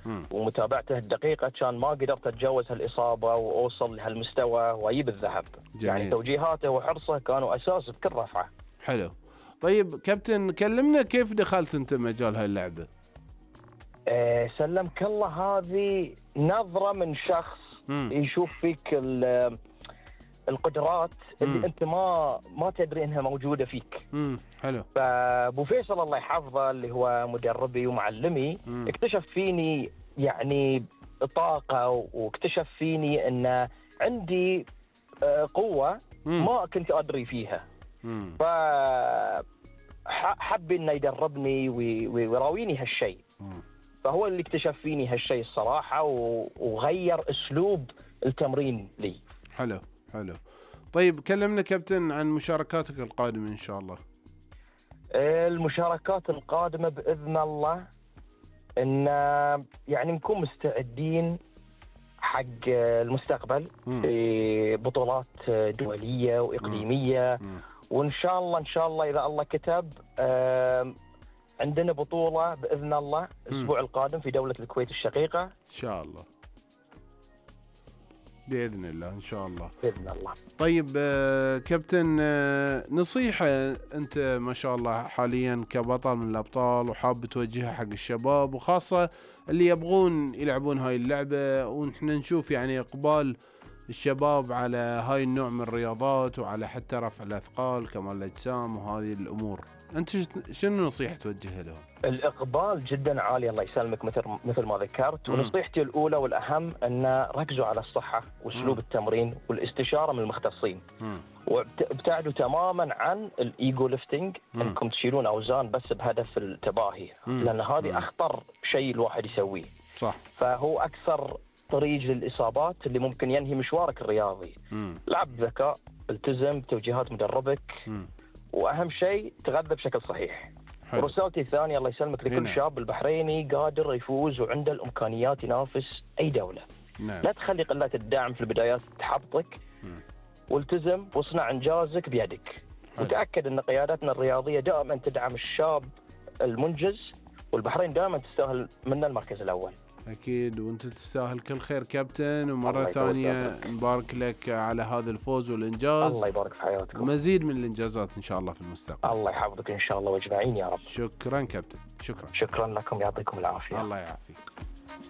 ومتابعته الدقيقة كان ما قدرت أتجاوز هالإصابة وأوصل لهالمستوى وأجيب الذهب. جميل. يعني توجيهاته وحرصه كانوا أساس بكل رفعة. حلو. طيب كابتن، كلمنا كيف دخلت أنت مجال هاي اللعبة؟ سلمك الله، هذه نظرة من شخص يشوف فيك القدرات اللي انت ما تدري انها موجودة فيك. حلو. فابو فيصل الله يحفظه اللي هو مدربي ومعلمي اكتشف فيني يعني طاقة، واكتشف فيني ان عندي قوة ما كنت ادري فيها. فحب انه يدربني ويراويني هالشيء. فهو اللي اكتشف فيني هالشيء الصراحة، وغير أسلوب التمرين لي. حلو حلو. طيب كلمنا كابتن عن مشاركاتك القادمة إن شاء الله. المشاركات القادمة بإذن الله إن يعني نكون مستعدين حق المستقبل في بطولات دولية وإقليمية. وإن شاء الله إذا الله كتب عندنا بطولة بإذن الله الأسبوع القادم في دولة الكويت الشقيقة إن شاء الله، بإذن الله إن شاء الله بإذن الله. طيب كابتن، نصيحة أنت ما شاء الله حاليا كبطل من الأبطال وحاب توجهها حق الشباب، وخاصة اللي يبغون يلعبون هاي اللعبة، ونحن نشوف يعني إقبال الشباب على هاي النوع من الرياضات وعلى حتى رفع الأثقال كمال الأجسام وهذه الأمور، أنت شنو نصيحة توجهها لهم؟ الإقبال جدا عالي الله يسلمك مثل ما ذكرت. ونصيحتي الأولى والأهم أن ركزوا على الصحة وأسلوب التمرين والاستشارة من المختصين، وابتعدوا تماما عن الإيجو ليفتنج، أنكم تشيلون أوزان بس بهدف التباهي، لأن هذه أخطر شيء الواحد يسويه. صح. فهو أكثر طريق للإصابات اللي ممكن ينهي مشوارك الرياضي. لعب بذكاء، التزم بتوجيهات مدربك، وأهم شيء تغذى بشكل صحيح. ورسالتي الثانية الله يسلمك لكل شاب البحريني قادر يفوز وعنده الإمكانيات ينافس أي دولة. لا تخلي قلة الدعم في البدايات تحبطك، والتزم واصنع إنجازك بيدك. وتأكد أن قيادتنا الرياضية دائما تدعم الشاب المنجز، والبحرين دائما تستاهل منا المركز الأول. أكيد، وأنت تستاهل كل خير كابتن، ومرة ثانية نبارك لك على هذا الفوز والإنجاز. الله يبارك في حياتكم، ومزيد من الإنجازات إن شاء الله في المستقبل. الله يحفظك إن شاء الله واجمعين يا رب. شكرا كابتن، شكرا لكم، يعطيكم العافية. الله يعافيك.